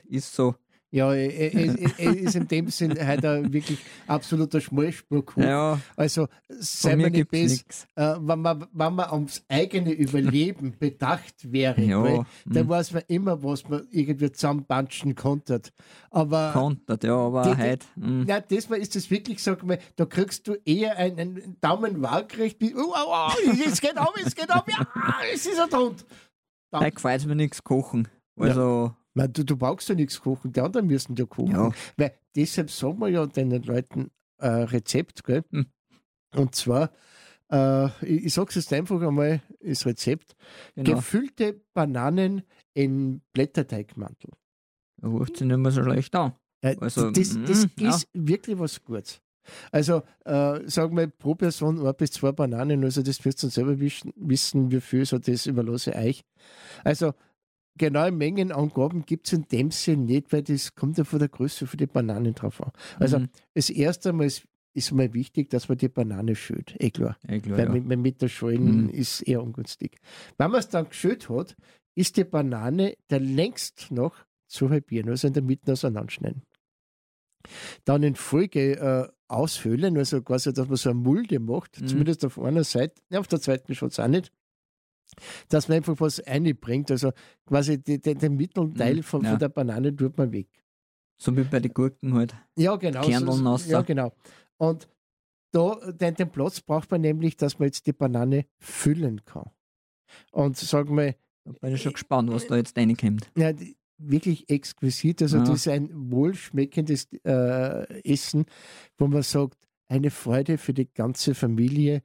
ist so. Ja, er ist in dem Sinn heute wirklich absoluter Schmalspurkuchen. Ja, Also, sei von mir mir nicht gibt's böse, nichts. wenn man ums eigene Überleben bedacht wäre, Ja, gell, dann weiß man immer, was man irgendwie zusammenpanschen konnte. Aber Kontert, ja, aber heute. ja, diesmal ist es wirklich, sag mal, da kriegst du eher einen Daumen waagrecht, es geht auf, ja, es ist ein Hund. Heute gefällt mir nichts kochen. Also, Nein, du brauchst ja nichts kochen, die anderen müssen ja kochen. Ja. Weil deshalb sagen wir ja den Leuten Rezept, gell? Und zwar, ich sage es jetzt einfach einmal, das Rezept: genau. gefüllte Bananen in Blätterteigmantel. Da ruft sich nicht mehr so schlecht an. Also, das ja. ist wirklich was Gutes. Also, sagen wir pro Person 1 bis 2 Bananen, also das wirst du dann selber wissen, wie viel, so das überlasse ich euch. Also, genaue Mengenangaben gibt es in dem Sinn nicht, weil das kommt ja von der Größe von den Bananen drauf an. Also, das erste Mal ist mal wichtig, dass man die Banane schält. Klar. Klar, Weil ja. mit der Schalen ist eher ungünstig. Wenn man es dann geschält hat, ist die Banane dann längst noch zu halbieren, also in der Mitte auseinanderschneiden. Dann in Folge aushöhlen, also quasi, dass man so eine Mulde macht, zumindest auf einer Seite, auf der zweiten schaut es auch nicht, dass man einfach was reinbringt, also quasi den mittleren Teil von der Banane tut man weg. So wie bei den Gurken halt. Ja, genau. Kerneln raus. Ja, genau. Und da, den Platz braucht man nämlich, dass man jetzt die Banane füllen kann. Und sagen wir, Da bin ich schon gespannt, was da jetzt reinkommt. ja, wirklich exquisit. Also, Ja. das ist ein wohlschmeckendes Essen, wo man sagt, eine Freude für die ganze Familie.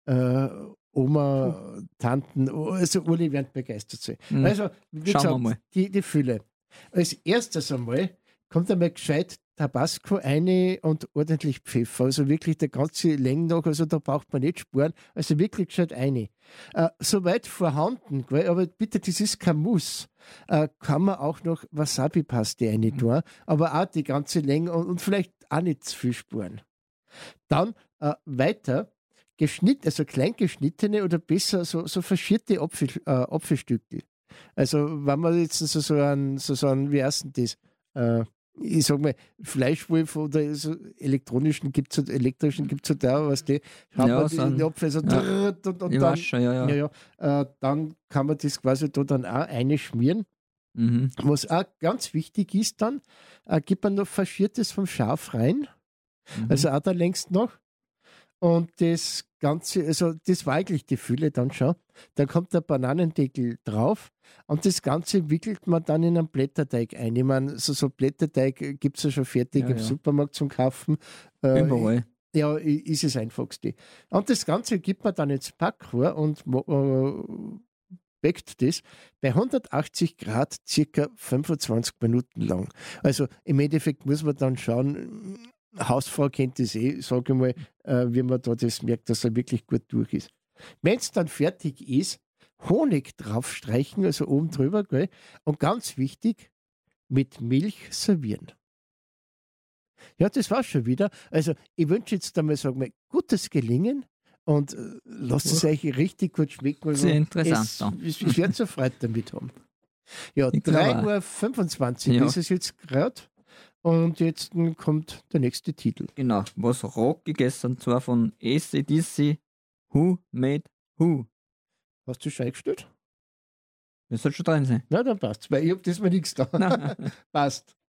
Oma, Tanten, also alle werden begeistert sein. Also, wie Schauen wir gesagt, mal. die Fülle. Als erstes einmal kommt einmal gescheit Tabasco rein und ordentlich Pfeffer. Also wirklich der ganze Länge nach, also da braucht man nicht sparen. Also wirklich gescheit rein. Soweit vorhanden, gell, aber bitte, das ist kein Muss. Kann man auch noch Wasabi-Paste rein tun, aber auch die ganze Länge und vielleicht auch nicht zu viel sparen. Dann weiter also klein geschnittene oder besser so verschierte Apfelstücke. Also wenn man jetzt so ein, wie heißt denn das? Ich sag mal, Fleischwolf oder so elektrischen gibt es elektrischen gibt es da, was die hat Ja, man so ein- den Apfel so ja. und Ich dann, weiß schon, ja. dann kann man das quasi da dann auch einschmieren. Mhm. Was auch ganz wichtig ist dann, gibt man noch Faschiertes vom Schaf rein, also auch da längst noch. Und das Ganze, also das war eigentlich die Fülle dann schon. Dann kommt der Bananendeckel drauf und das Ganze wickelt man dann in einen Blätterteig ein. Ich meine, so Blätterteig gibt es ja schon fertig Ja, im ja. Supermarkt zum Kaufen. Überall. Ja, ist das Einfachste. Und das Ganze gibt man dann ins Backrohr und backt das bei 180 Grad circa 25 Minuten lang. Also im Endeffekt muss man dann schauen, Hausfrau kennt das sage ich mal, wie man da das merkt, dass er wirklich gut durch ist. Wenn es dann fertig ist, Honig draufstreichen, also oben drüber, gell? Und ganz wichtig, mit Milch servieren. Ja, das war's schon wieder. Also ich wünsche jetzt einmal, sagen wir, gutes Gelingen und lasst es euch richtig gut schmecken. Also, Sehr interessant dann. Ich werde so Freude damit haben. Ja, Ich glaube 3:25 Uhr Ja. ist es jetzt gerade. Und jetzt kommt der nächste Titel. Genau. Was Rock gegessen, und zwar von AC/DC Who Made Who. Hast du schon eingestellt? Das soll schon drin sein. Na, dann passt weil ich habe diesmal nichts da. Nein. Passt.